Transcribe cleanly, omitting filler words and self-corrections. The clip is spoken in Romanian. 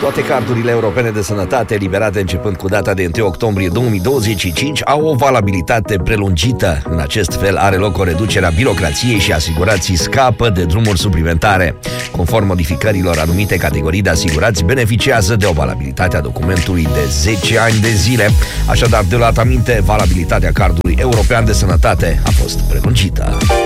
Toate cardurile europene de sănătate eliberate începând cu data de 1 octombrie 2025 au o valabilitate prelungită. În acest fel are loc o reducere a birocrației și asigurații scapă de drumuri suplimentare. Conform modificărilor, anumite categorii de asigurați beneficiază de o valabilitate a documentului de 10 ani de zile. Așadar, de luat aminte, valabilitatea cardului european de sănătate a fost prelungită.